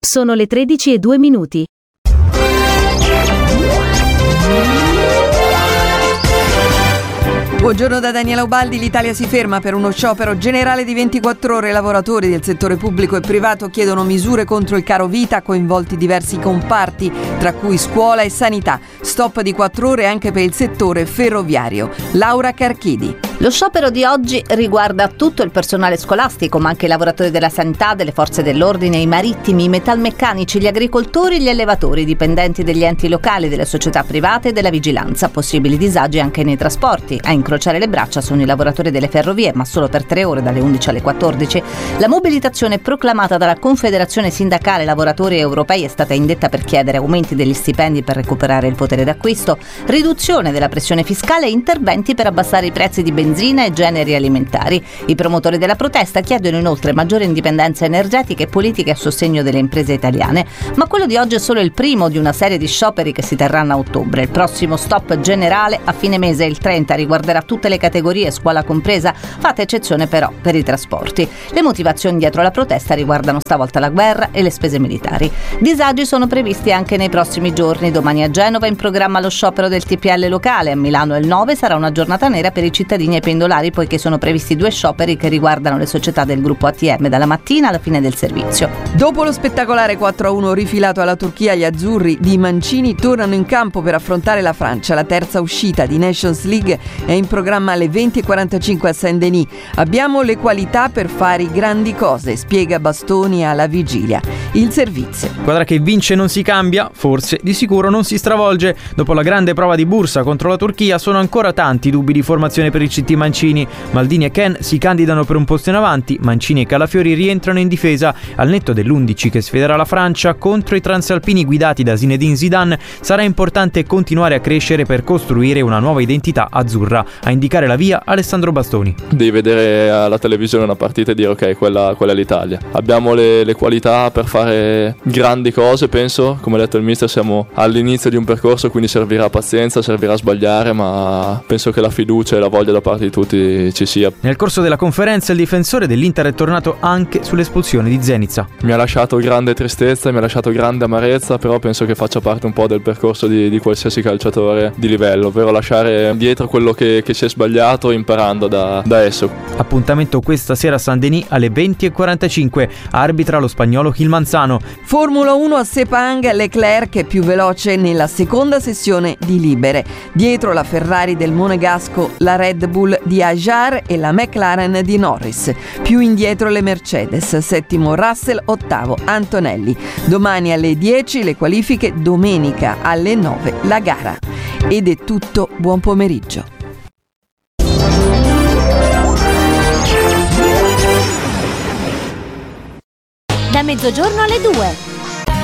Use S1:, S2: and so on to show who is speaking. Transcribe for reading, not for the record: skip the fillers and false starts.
S1: Sono le 13:02.
S2: Buongiorno da Daniela Ubaldi. L'Italia si ferma per uno sciopero generale di 24 ore. I lavoratori del settore pubblico e privato chiedono misure contro il caro vita, coinvolti diversi comparti, tra cui scuola e sanità. Stop di 4 ore anche per il settore ferroviario. Laura Carchidi.
S3: Lo sciopero di oggi riguarda tutto il personale scolastico, ma anche i lavoratori della sanità, delle forze dell'ordine, i marittimi, i metalmeccanici, gli agricoltori, gli allevatori, i dipendenti degli enti locali, delle società private e della vigilanza. Possibili disagi anche nei trasporti. A incrociare le braccia sono i lavoratori delle ferrovie, ma solo per 3 ore, dalle 11 alle 14. La mobilitazione proclamata dalla Confederazione Sindacale Lavoratori Europei è stata indetta per chiedere aumenti degli stipendi per recuperare il potere d'acquisto, riduzione della pressione fiscale e interventi per abbassare i prezzi di benzina e generi alimentari. I promotori della protesta chiedono inoltre maggiore indipendenza energetica e politiche a sostegno delle imprese italiane. Ma quello di oggi è solo il primo di una serie di scioperi che si terranno a ottobre. Il prossimo stop generale a fine mese, il 30, riguarderà tutte le categorie, scuola compresa, fatta eccezione però per i trasporti. Le motivazioni dietro la protesta riguardano stavolta la guerra e le spese militari. Disagi sono previsti anche nei prossimi giorni. Domani a Genova è in programma lo sciopero del TPL locale. A Milano il 9 sarà una giornata nera per i cittadini e pendolari, poiché sono previsti 2 scioperi che riguardano le società del gruppo ATM dalla mattina alla fine del servizio.
S2: Dopo lo spettacolare 4-1 rifilato alla Turchia, gli azzurri di Mancini tornano in campo per affrontare la Francia. La terza uscita di Nations League è in programma alle 20:45 a Saint-Denis. Abbiamo le qualità per fare grandi cose, spiega Bastoni alla vigilia. Il servizio.
S4: Squadra che vince non si cambia, forse di sicuro non si stravolge. Dopo la grande prova di Bursa contro la Turchia sono ancora tanti dubbi di formazione per il CT Mancini. Maldini e Ken si candidano per un posto in avanti, Mancini e Calafiori rientrano in difesa. Al netto dell'11 che sfiderà la Francia contro i transalpini guidati da Zinedine Zidane, sarà importante continuare a crescere per costruire una nuova identità azzurra. A indicare la via Alessandro Bastoni.
S5: Devi vedere alla televisione una partita e dire ok, quella è l'Italia. Abbiamo le qualità per fare grandi cose, penso. Come ha detto il mister, siamo all'inizio di un percorso, quindi servirà pazienza, servirà sbagliare, ma penso che la fiducia e la voglia da parte di tutti ci sia.
S4: Nel corso della conferenza il difensore dell'Inter è tornato anche sull'espulsione di Zenica.
S5: Mi ha lasciato grande tristezza, mi ha lasciato grande amarezza, però penso che faccia parte un po' del percorso di qualsiasi calciatore di livello, ovvero lasciare dietro quello che si è sbagliato imparando da esso.
S4: Appuntamento questa sera a Saint-Denis alle 20:45, arbitra lo spagnolo Gil Manzano.
S2: Formula 1 a Sepang, Leclerc è più veloce nella seconda sessione di libere. Dietro la Ferrari del Monegasco, la Red Bull di Ajar e la McLaren di Norris. Più indietro le Mercedes, settimo Russell, ottavo Antonelli. Domani alle 10 le qualifiche, domenica alle 9 la gara. Ed è tutto, buon pomeriggio.
S6: Da mezzogiorno alle 2.